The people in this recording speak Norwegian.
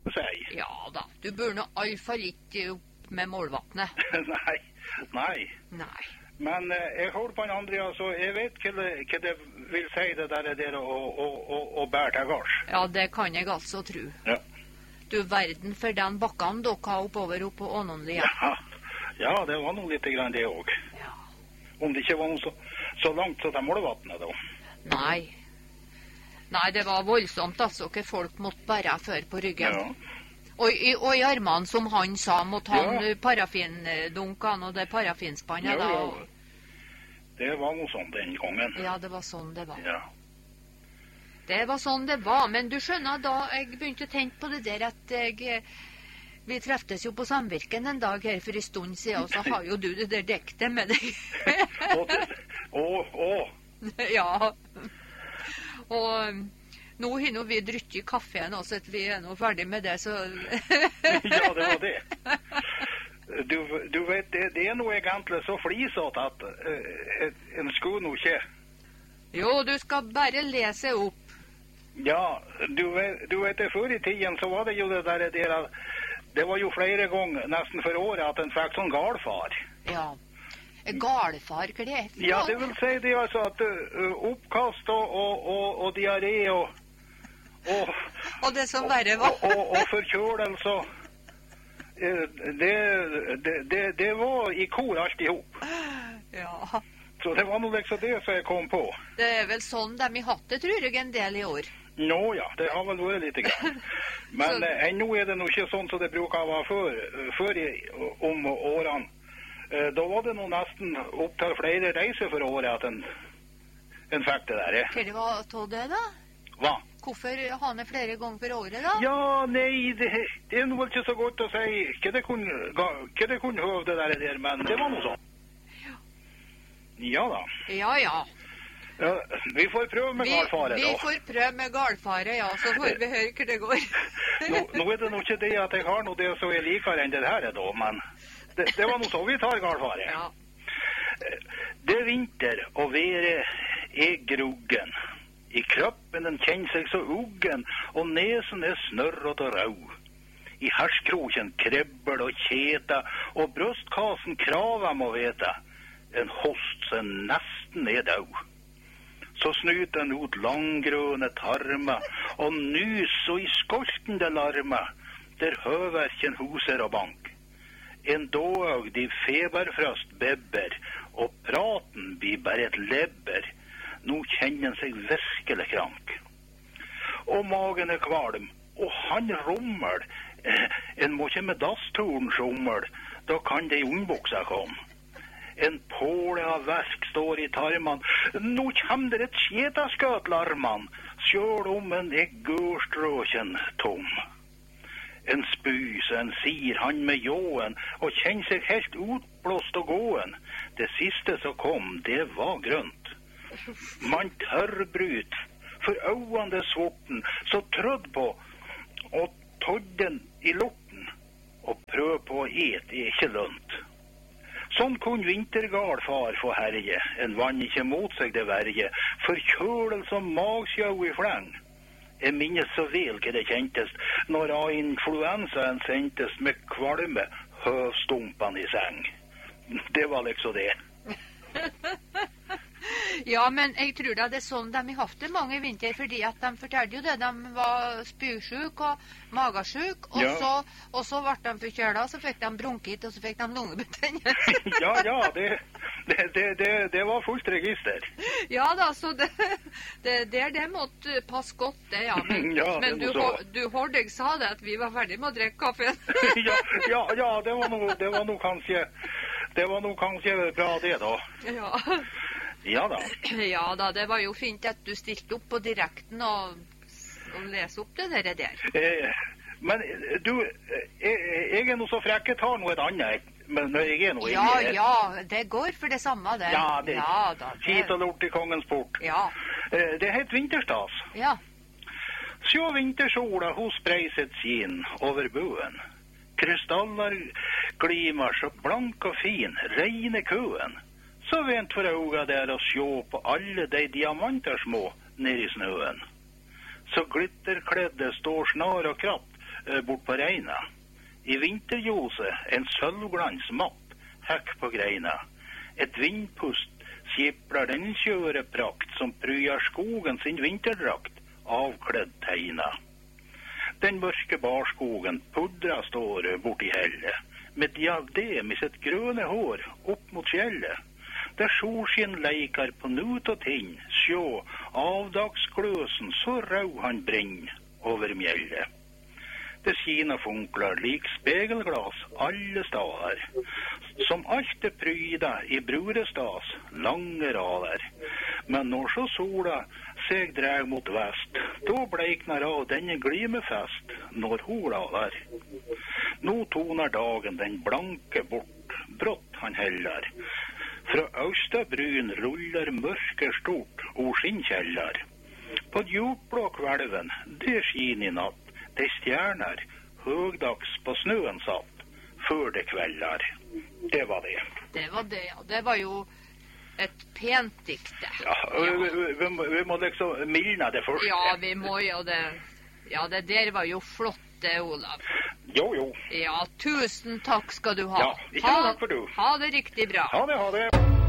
sier. Ja da, du bør nå i alle fall ikke opp med målvattnet. Nei. Men jeg holder på en Andrea, så jeg vet hva det vil si det der å bære til gars. Ja, det kan jeg altså tro. Ja. Du verden for den bakken dere har oppover oppe på Ånånlia. Ja, det var noe litt grann det også. Ja. Om det ikke var noe så langt så til målvattnet da. Nei, det var voldsomt altså, hva folk måtte bære før på ryggen. Ja. Og i armene, som han sa, måtte han parafindunkene og det parafinspannet da. Ja. Det var noe sånn den gangen. Ja, det var sånn det var. Ja. Det var sånn det var, men du skjønner, da jeg begynte å tenke på det der at vi treftes jo på Samvirken en dag her for en stund siden, og så har jo du det der dektet med deg. Ja. Og nå har vi drukket kaffen også, at vi nå ferdig med det, så... Ja, det var det. Du vet, det noe egentlig så flisått at en skulle nå ikke... Jo, du skal bare lese opp. Ja, du vet, før i tiden så var det jo det der, det var jo flere ganger, nesten for året, at en fikk sånn galfar. Ja, galfar, hva det er? Ja, det vil si det altså at oppkast og diaré og det som verre var. og forkjølelse. Det var i kor alt ihop. Ja. Så det var noe liksom det som jeg kom på. Det er vel sånn de har hatt det, tror jeg, en del i år. Nå ja, det har vel vært litt grann. Men ennå er det nå ikke sånn som det bruker å være før om årene. Da var det nå nesten opp til flere reiser for året at en fikk det der. Hva det var til det da? Hva? Hvorfor har han flere ganger for året da? Ja, nei, det er nå vel ikke så godt å si hva det kunne høve det der, men det var noe sånn. Ja da. Ja. Vi får prøve med galfare da. Vi får prøve med galfare, ja, så får vi høre hva det går. Nå er det nok ikke det at jeg har noe det som er likere enn det her da, men det var noe så vi tar galfare. Ja. Det er vinter, og været er gruggen. I kroppen den kjenner seg så uggen, og nesen er snørret og rau. I herskroken krebbel og kjeta, og brøstkassen krava må veta. En host som nesten er død. Så snuter den ut langgrønne tarmer, og nys og i skoltende larmer, der høverken huser og bank. En dog de feberfrøst bebber, og praten blir bare et lebber. Nå kjenner han seg virkelig krank. Og magen er kvalm, og han rommel. En må ikke med dasstolen sjommel, da kan det i unnbuksa komme. En påle av verk står i tarman. Nå kommer det et kjetaskøt larman, sjøl om en er gørstråken tom. En spys, en sier han med ljåen, og kjenner seg helt utblåst og gåen. Det siste som kom, det var grønt. Man tørrbryt, for øynene det sorten, så trødd på, og todden i lorten, og prøv på å et er ikke lønt. Sånn kunne vintergalfar få herje, en vann ikke mot seg det verje, forkjølelse og magsjau i fleng. Jeg minnes så vel hva det kjentes, når av influensaen sendtes med kvalme høvstumpene i seng. Det var liksom det. Ja, men jeg tror det er sånn de har hatt det mange vinter, fordi at de fortalte jo det, de var spysjuk og magasjuk, og så ble de forkjøla, så fikk de bronkitt, og så fikk de lungebetennelse. Ja, det var fullt register. Ja da, så det måtte passe godt, det, ja. Men du hørte jeg sa det, at vi var ferdig med å drikke kaffen. ja, det var noe kanskje bra det da. Ja. Ja da. Ja da, det var jo fint at du stilte opp på direkten og lese opp det der. Men du, jeg er noe så frekk, jeg tar noe et annet, men når jeg er noe inni. Ja, det går for det samme det. Ja, det skit og lort i kongens port. Ja. Det heter vinterstas. Ja. Sjå vintersola hos spreier sitt skinn over buen. Krystaller glimer så blank og fin, reine køen. Så vent for øga der og sjå på alle de diamanter små ned i snøen. Så glitterkledde står snar og kratt, bort på reina. I vinterljose en sølvglans mapp hekk på greina. Et vindpust skipler den kjøreprakt som pryar skogen sin vinterdrakt, avkledd teina. Den mørke barskogen pudra står bort i helle, med diadem i sitt grønne hår opp mot fjellet. Der solskinn leikar på nut og tinn, sjå avdagsgløsen så rau han brinn over mjellet. Det skina funklar lik spegelglas alle stader, som alt er pryda i brurestads lange rader. Men når så sola seg dreg mot vest, då bleiknar av denne glimefest når hun lader. Nå tonar dagen den blanke bort, brått han heller. Fra Austabryn ruller mørker stort og skinnkjeller. På djupblå kvelven, det skin i natt, de stjerner høgdags på snøen satt, før det kvelder. Det var det. Det var det, ja. Det var jo et pent dikte. Ja, vi må liksom mildne det først. Ja, vi må jo det. Ja, det der var jo flott, Olav. Jo. Ja, tusen takk skal du ha. Ja, ikke noe takk for du. Ha det riktig bra. Ha det.